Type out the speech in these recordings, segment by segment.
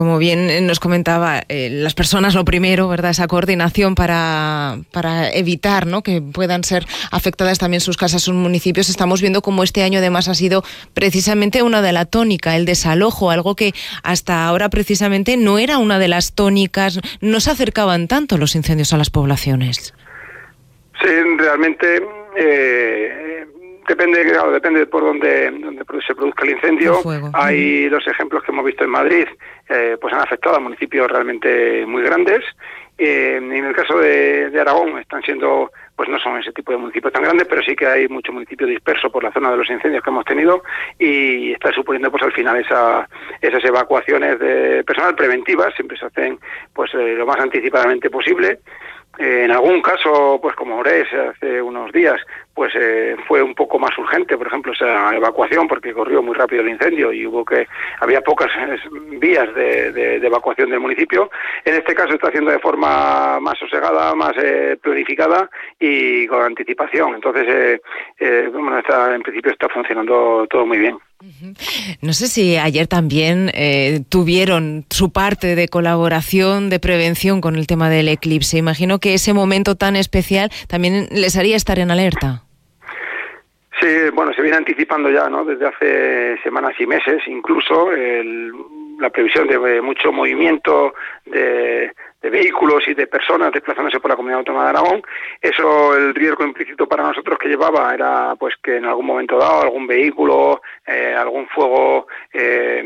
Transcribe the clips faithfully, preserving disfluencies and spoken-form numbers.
Como bien nos comentaba, eh, las personas lo primero, ¿verdad? Esa coordinación para, para evitar, ¿no?, que puedan ser afectadas también sus casas, sus municipios. Estamos viendo cómo este año además ha sido precisamente una de la tónica, el desalojo, algo que hasta ahora precisamente no era una de las tónicas, no se acercaban tanto los incendios a las poblaciones. Sí, realmente eh, depende, claro, depende por dónde, dónde se produzca el incendio. El Hay dos ejemplos que hemos visto en Madrid, eh, pues han afectado a municipios realmente muy grandes. Eh, en el caso de, de Aragón están siendo, pues no son ese tipo de municipios tan grandes, pero sí que hay mucho municipio disperso por la zona de los incendios que hemos tenido y está suponiendo pues al final esa, esas evacuaciones de personal preventivas, siempre se hacen pues eh, lo más anticipadamente posible. Eh, en algún caso, pues como Ores hace unos días, pues eh, fue un poco más urgente, por ejemplo, esa evacuación, porque corrió muy rápido el incendio y hubo que había pocas eh, vías de, de, de evacuación del municipio. En este caso está haciendo de forma más sosegada, más eh, planificada y con anticipación. Entonces, eh, eh, bueno, está, en principio está funcionando todo muy bien. No sé si ayer también eh, tuvieron su parte de colaboración, de prevención con el tema del eclipse. Imagino que ese momento tan especial también les haría estar en alerta. Sí, bueno, se viene anticipando ya, ¿no?, desde hace semanas y meses, incluso el, la previsión de mucho movimiento de, de vehículos y de personas desplazándose por la Comunidad Autónoma de Aragón. Eso, el riesgo implícito para nosotros que llevaba era pues que en algún momento dado algún vehículo, eh, algún fuego eh,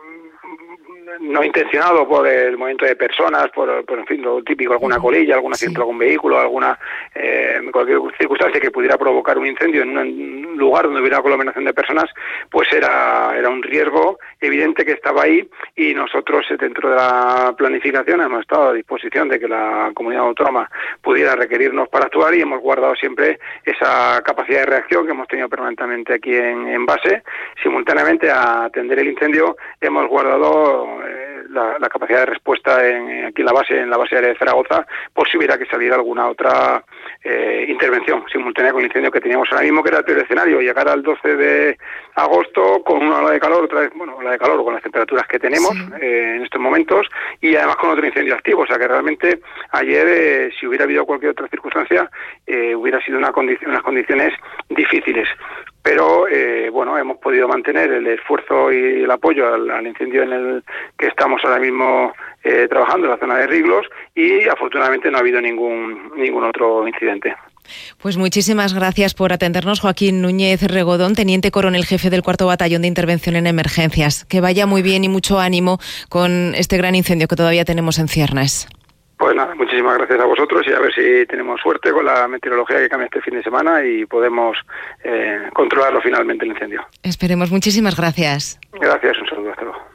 no intencionado por el movimiento de personas, por, por en fin, lo típico, alguna colilla, algún accidente, sí. algún vehículo, alguna eh, cualquier circunstancia que pudiera provocar un incendio en un lugar donde hubiera aglomeración de personas, pues era era un riesgo evidente que estaba ahí y nosotros dentro de la planificación hemos estado a disposición de que la comunidad autónoma pudiera requerirnos para actuar y hemos guardado siempre esa capacidad de reacción que hemos tenido permanentemente aquí en, en base. Simultáneamente a atender el incendio hemos guardado eh, la, la capacidad de respuesta en, aquí en la base, en la base aérea de Zaragoza, por si hubiera que salir alguna otra eh, intervención simultánea con el incendio que teníamos ahora mismo, que era el peor escenario, llegar al doce de agosto con una ola de calor, otra vez, bueno, ola de calor con las temperaturas que tenemos sí. eh, en estos momentos y además con otro incendio activo, o sea que realmente ayer eh, si hubiera habido cualquier otra circunstancia eh, hubiera sido una condición, unas condiciones difíciles. Pero, eh, bueno, hemos podido mantener el esfuerzo y el apoyo al, al incendio en el que estamos ahora mismo eh, trabajando, en la zona de Riglos, y afortunadamente no ha habido ningún ningún otro incidente. Pues muchísimas gracias por atendernos, Joaquín Núñez Regodón, teniente coronel jefe del cuarto Batallón de Intervención en Emergencias. Que vaya muy bien y mucho ánimo con este gran incendio que todavía tenemos en ciernes. Pues nada, muchísimas gracias a vosotros y a ver si tenemos suerte con la meteorología que cambia este fin de semana y podemos eh, controlarlo finalmente el incendio. Esperemos. Muchísimas gracias. Gracias, un saludo, hasta luego.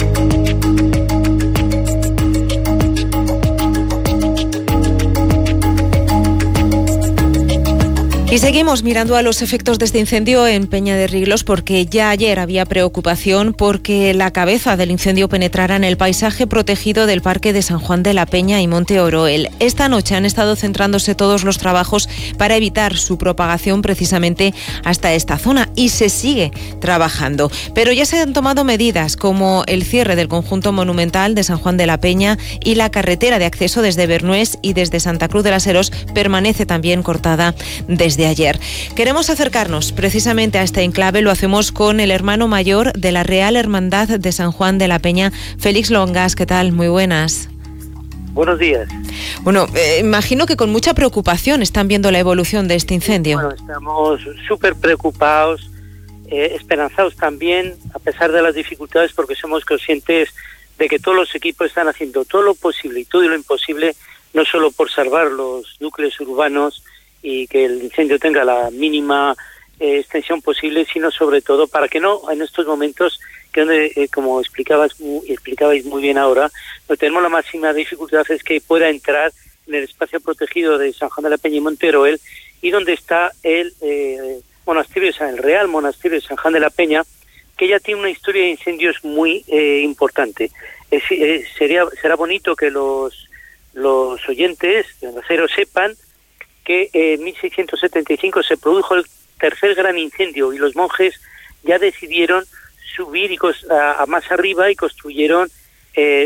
Y seguimos mirando a los efectos de este incendio en Peña de Riglos porque ya ayer había preocupación porque la cabeza del incendio penetrara en el paisaje protegido del Parque de San Juan de la Peña y Monte Oroel. Esta noche han estado centrándose todos los trabajos para evitar su propagación precisamente hasta esta zona y se sigue trabajando. Pero ya se han tomado medidas como el cierre del conjunto monumental de San Juan de la Peña y la carretera de acceso desde Bernués y desde Santa Cruz de las Heros permanece también cortada desde de ayer. Queremos acercarnos precisamente a este enclave, lo hacemos con el hermano mayor de la Real Hermandad de San Juan de la Peña, Félix Longas. ¿Qué tal? Muy buenas. Buenos días. Bueno, eh, imagino que con mucha preocupación están viendo la evolución de este incendio. Bueno, estamos súper preocupados, eh, esperanzados también, a pesar de las dificultades, porque somos conscientes de que todos los equipos están haciendo todo lo posible y todo lo imposible, no solo por salvar los núcleos urbanos y que el incendio tenga la mínima eh, extensión posible, sino sobre todo para que no, en estos momentos, que donde, eh, como explicabas, muy, explicabais muy bien ahora, no tenemos la máxima dificultad es que pueda entrar en el espacio protegido de San Juan de la Peña y Monte Oroel, y donde está el eh, monasterio, el Real Monasterio de San Juan de la Peña, que ya tiene una historia de incendios muy eh, importante. Es, eh, sería será bonito que los los oyentes de Onda sepan que en mil seiscientos setenta y cinco se produjo el tercer gran incendio y los monjes ya decidieron subir y a, a más arriba y construyeron eh,